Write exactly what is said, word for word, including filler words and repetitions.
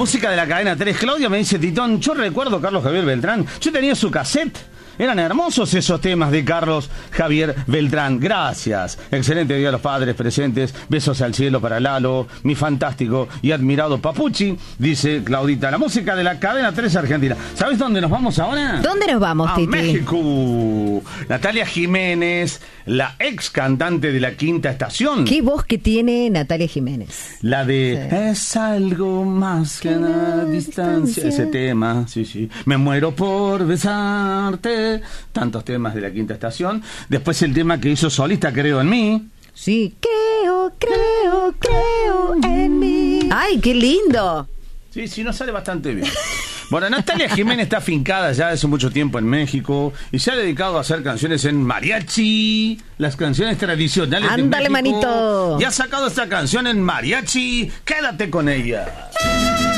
música de la cadena tres. Claudia me dice, Titón, yo recuerdo a Carlos Javier Beltrán. Yo tenía su cassette. Eran hermosos esos temas de Carlos Javier Beltrán. Gracias. Excelente Día a los Padres presentes. Besos al cielo para Lalo, mi fantástico y admirado Papuchi. Dice Claudita, la música de la cadena tres Argentina. ¿Sabes dónde nos vamos ahora? ¿Dónde nos vamos, a Titi? México. Natalia Jiménez, la ex cantante de la Quinta Estación. ¿Qué voz que tiene Natalia Jiménez? La de sí. Es algo más que una distancia. Ese tema, sí, sí. Me muero por besarte. Tantos temas de la Quinta Estación. Después el tema que hizo solista, Creo en mí. Sí, creo, creo, creo en mí. ¡Ay, qué lindo! Sí, sí, nos sale bastante bien. Bueno, Natalia Jiménez está afincada ya hace mucho tiempo en México y se ha dedicado a hacer canciones en mariachi, las canciones tradicionales Ándale, de México. manito. Y ha sacado esta canción en mariachi. Quédate con ella.